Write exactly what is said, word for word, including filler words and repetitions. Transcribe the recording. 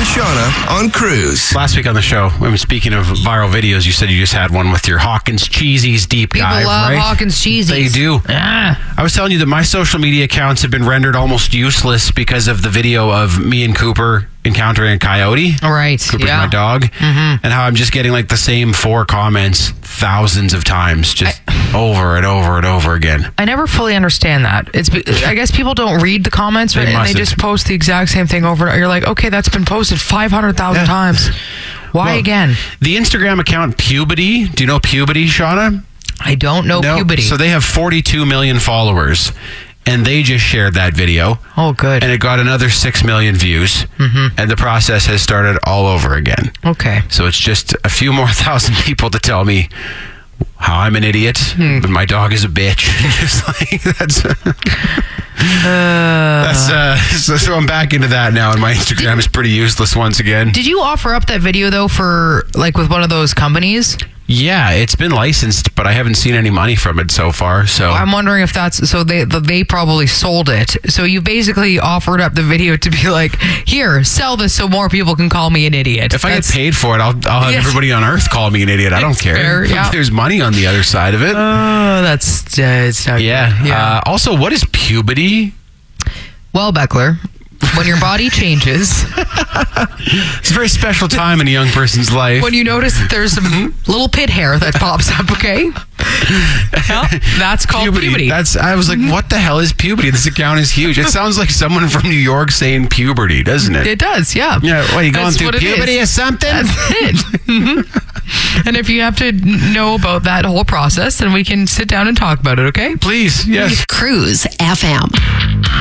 and Shauna on Cruise. Last week on the show, I mean, speaking of viral videos, you said you just had one with your Hawkins Cheesies deep People dive, love right? Hawkins Cheesies. They do. Ah. I was telling you that my social media accounts have been rendered almost useless because of the video of me and Cooper encountering a coyote. Right. Cooper's yeah. my dog. Mm-hmm. And how I'm just getting like the same four comments thousands of times, just I, over and over and over again. I never fully understand that. It's I guess people don't read the comments, right? They And they mustn't. just post the exact same thing over. You're like, okay, that's been posted five hundred thousand Yeah. times. Why Well, again? The Instagram account Puberty. Do you know Puberty, Shauna? I don't know No. puberty. So they have forty-two million followers, and they just shared that video. Oh, good. And it got another six million views. Mm-hmm. And the process has started all over again. Okay. So it's just a few more thousand people to tell me how I'm an idiot, Hmm. but my dog is a bitch. Just like, that's... Uh, That's uh, so, so I'm back into that now, and my Instagram is pretty useless once again. Did you offer up that video though for like with one of those companies? Yeah, it's been licensed, but I haven't seen any money from it so far. So I'm wondering if that's so they they probably sold it. So you basically offered up the video to be like, here, sell this so more people can call me an idiot. if I That's- get paid for it, I'll, I'll have Yes. everybody on Earth call me an idiot. I don't It's care. fair, yeah. If there's money on the other side of it. Oh, that's uh, it's not yeah. good. yeah. Uh, also, what is puberty? Well, Beckler, when your body changes, It's a very special time in a young person's life. when you notice that there's some little pit hair that pops up, okay? Yeah, that's called puberty. That's. I was like, what the hell is puberty? This account is huge. It sounds like someone from New York saying puberty, doesn't it? It does, yeah. Yeah. What, are you going That's through what it puberty is. or something? That's it. Mhm. And if you have to know about that whole process, then we can sit down and talk about it, okay? Please. Yes. Cruise F M.